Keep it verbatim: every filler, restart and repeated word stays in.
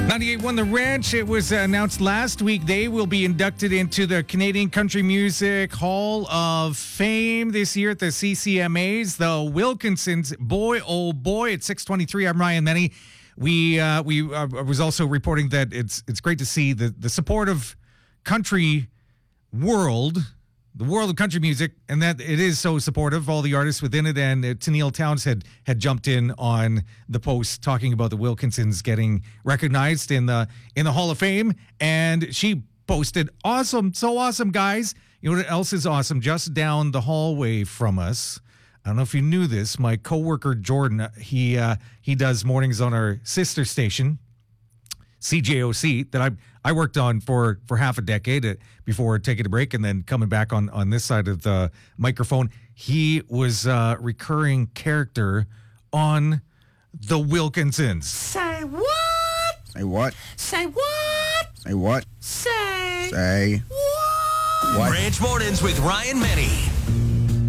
ninety-eight point one The Ranch. It was announced last week they will be inducted into the Canadian Country Music Hall of Fame this year at the C C M As. The Wilkinsons, boy, oh boy, at six twenty-three. I'm Ryan Menny. We uh, we uh, was also reporting that it's it's great to see the the support of country world, the world of country music, and that it is so supportive, all the artists within it. And uh, Tennille Towns had, had jumped in on the post talking about the Wilkinsons getting recognized in the in the Hall of Fame, and she posted, awesome, so awesome, guys. You know what else is awesome? Just down the hallway from us, I don't know if you knew this, my coworker Jordan, he uh, he does mornings on our sister station, C J O C, that I I worked on for, for half a decade uh, before taking a break and then coming back on, on this side of the microphone. He was a recurring character on the Wilkinsons. Say what? Say what? Say what? Say what? Say Say what? what? Ranch Mornings with Ryan Menny.